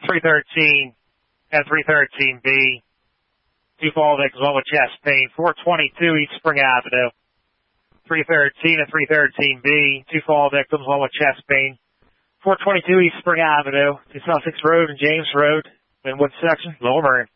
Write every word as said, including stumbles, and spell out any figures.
three thirteen and three thirteen B. Two fall victims, one with chest pain. four twenty-two East Spring Avenue. three thirteen and three thirteen B. Two fall victims, one with chest pain. four twenty-two East Spring Avenue. two Sussex Road and James Road. Linwood section, Lower Merion.